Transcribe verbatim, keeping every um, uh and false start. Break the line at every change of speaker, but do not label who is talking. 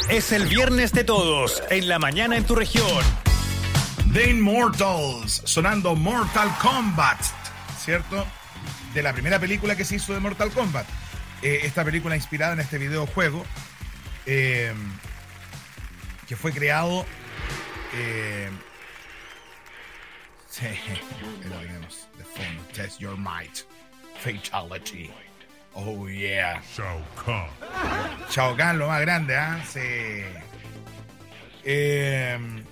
Es el viernes de todos, en la mañana en tu región.
The Immortals, sonando Mortal Kombat, ¿cierto? De la primera película que se hizo de Mortal Kombat. Eh, esta película inspirada en este videojuego, eh, que fue creado... Eh, sí, lo tenemos. The phone, test your might. Fatality. Oh, yeah.
Shao Kahn.
Shao Kahn, lo más grande, ¿ah? ¿eh? Sí. Eh,